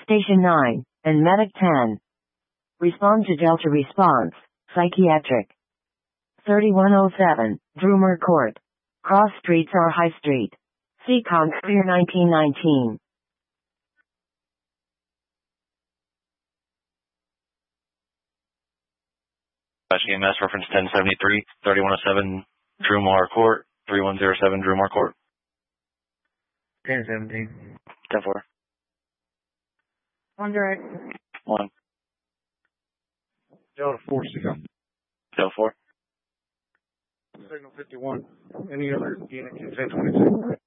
Station 9, and Medic 10. Respond to Delta Response, Psychiatric. 3107, Drummer Court. Cross Streets or High Street. Seacon Clear 1919. EMS reference 1073, 3107, Drumar Court, 3107, Drumar Court. 1017. 10-4. 1 direct. 1. Delta 4, Delta 4. Signal 51. Any other unit, 1022.